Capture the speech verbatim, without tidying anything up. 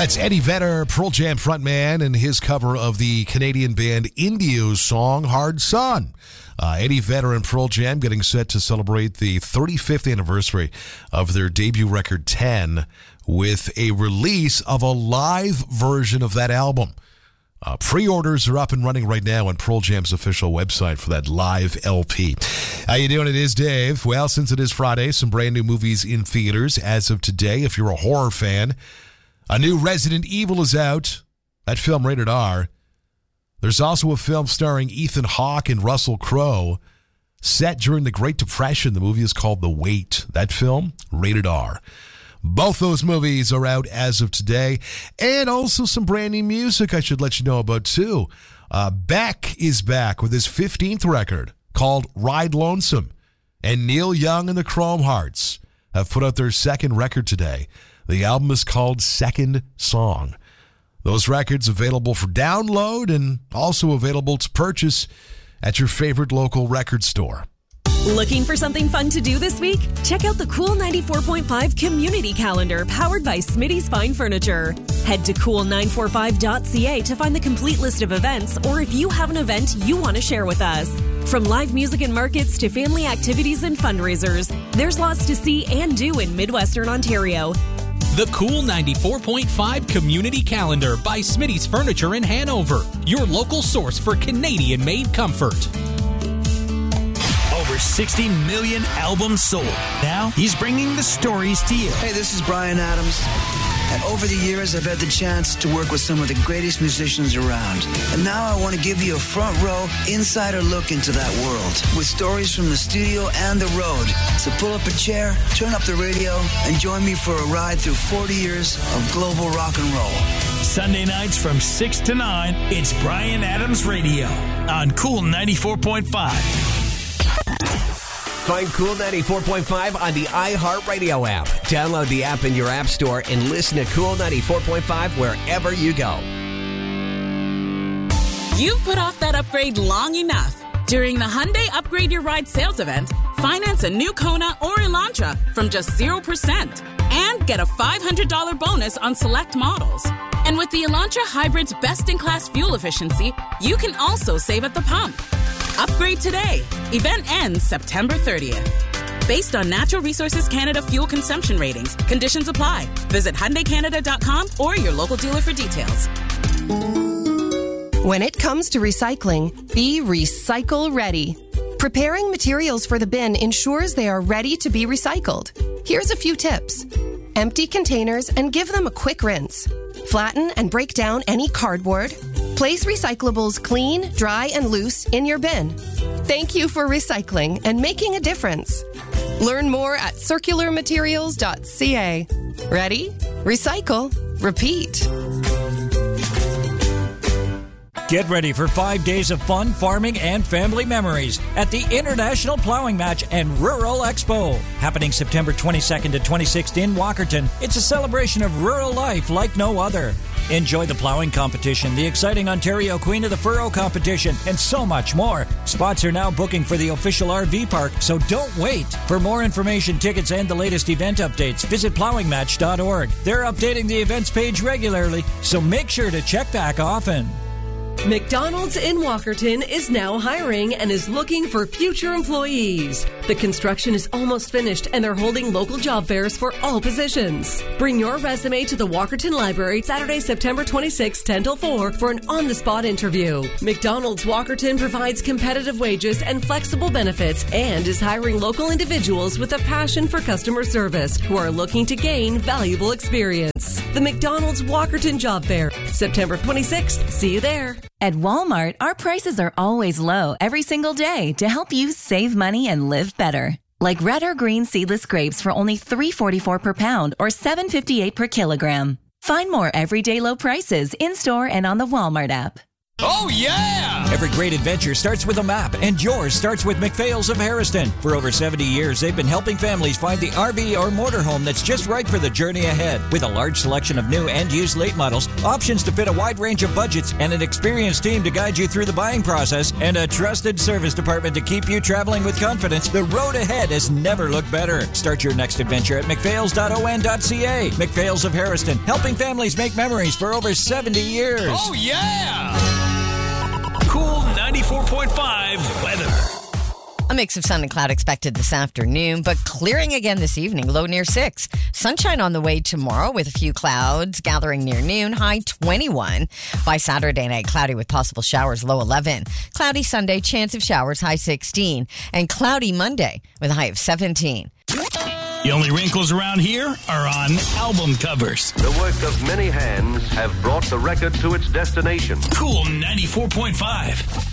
That's Eddie Vedder, Pearl Jam frontman, and his cover of the Canadian band Indio's song, Hard Sun. Uh, Eddie Vedder and Pearl Jam getting set to celebrate the thirty-fifth anniversary of their debut record, ten, with a release of a live version of that album. Uh, pre-orders are up and running right now on Pearl Jam's official website for that live L P. How you doing? It is Dave. Well, since it is Friday, some brand new movies in theaters as of today. If you're a horror fan, a new Resident Evil is out. That film rated R. There's also a film starring Ethan Hawke and Russell Crowe, set during the Great Depression. The movie is called The Wait. That film rated R. Both those movies are out as of today. And also some brand new music I should let you know about, too. Uh, Beck is back with his fifteenth record called Ride Lonesome. And Neil Young and the Chrome Hearts have put out their second record today. The album is called Second Song. Those records available for download and also available to purchase at your favorite local record store. Looking for something fun to do this week? Check out the Cool ninety-four point five Community Calendar powered by Smitty's Fine Furniture. Head to cool nine four five dot c a to find the complete list of events, or if you have an event you want to share with us. From live music and markets to family activities and fundraisers, there's lots to see and do in Midwestern Ontario. The Cool ninety-four point five Community Calendar by Smitty's Furniture in Hanover, your local source for Canadian-made comfort. Over sixty million albums sold. Now he's bringing the stories to you. Hey, this is Bryan Adams. And over the years, I've had the chance to work with some of the greatest musicians around. And now I want to give you a front row, insider look into that world with stories from the studio and the road. So pull up a chair, turn up the radio, and join me for a ride through forty years of global rock and roll. Sunday nights from six to nine, it's Bryan Adams Radio on Cool ninety-four point five. Find Cool ninety-four point five on the iHeartRadio app. Download the app in your app store and listen to Cool ninety-four point five wherever you go. You've put off that upgrade long enough. During the Hyundai Upgrade Your Ride sales event, finance a new Kona or Elantra from just zero percent and get a five hundred dollars bonus on select models. And with the Elantra Hybrid's best-in-class fuel efficiency, you can also save at the pump. Upgrade today. Event ends September thirtieth. Based on Natural Resources Canada fuel consumption ratings, conditions apply. Visit Hyundai Canada dot com or your local dealer for details. When it comes to recycling, be recycle ready. Preparing materials for the bin ensures they are ready to be recycled. Here's a few tips. Empty containers and give them a quick rinse. Flatten and break down any cardboard. Place recyclables clean, dry, and loose in your bin. Thank you for recycling and making a difference. Learn more at circular materials dot c a. Ready? Recycle. Repeat. Get ready for five days of fun, farming, and family memories at the International Plowing Match and Rural Expo. Happening September twenty-second to twenty-sixth in Walkerton. It's a celebration of rural life like no other. Enjoy the plowing competition, the exciting Ontario Queen of the Furrow competition, and so much more. Spots are now booking for the official R V park, so don't wait. For more information, tickets, and the latest event updates, visit plowing match dot org. They're updating the events page regularly, so make sure to check back often. McDonald's in Walkerton is now hiring and is looking for future employees. The construction is almost finished and they're holding local job fairs for all positions. Bring your resume to the Walkerton Library Saturday, September twenty-sixth, ten till four for an on-the-spot interview. McDonald's Walkerton provides competitive wages and flexible benefits and is hiring local individuals with a passion for customer service who are looking to gain valuable experience. The McDonald's Walkerton Job Fair, September twenty-sixth. See you there. At Walmart, our prices are always low every single day to help you save money and live better. Like red or green seedless grapes for only three forty-four per pound or seven fifty-eight per kilogram. Find more everyday low prices in-store and on the Walmart app. Oh, yeah! Every great adventure starts with a map, and yours starts with McPhail's of Harrison. For over seventy years, they've been helping families find the R V or motorhome that's just right for the journey ahead. With a large selection of new and used late models, options to fit a wide range of budgets, and an experienced team to guide you through the buying process, and a trusted service department to keep you traveling with confidence, the road ahead has never looked better. Start your next adventure at mcphails dot o n dot c a. McPhail's of Harrison, helping families make memories for over seventy years. Oh, yeah! Cool ninety-four point five weather. A mix of sun and cloud expected this afternoon, but clearing again this evening, low near six. Sunshine on the way tomorrow with a few clouds gathering near noon, high twenty-one. By Saturday night, cloudy with possible showers, low eleven. Cloudy Sunday, chance of showers, high sixteen. And cloudy Monday with a high of seventeen. The only wrinkles around here are on album covers. The work of many hands have brought the record to its destination. Cool ninety-four point five.